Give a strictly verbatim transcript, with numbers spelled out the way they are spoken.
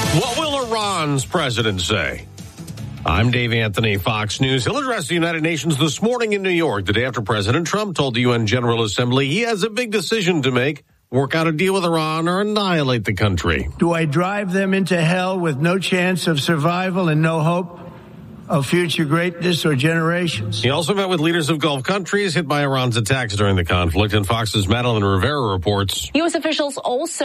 What will Iran's president say? I'm Dave Anthony, Fox News. He'll address the United Nations this morning in New York, the day after President Trump told the U N General Assembly he has a big decision to make, work out a deal with Iran or annihilate the country. Do I drive them into hell with no chance of survival and no hope of future greatness or generations? He also met with leaders of Gulf countries hit by Iran's attacks during the conflict, and Fox's Madeline Rivera reports. U S officials also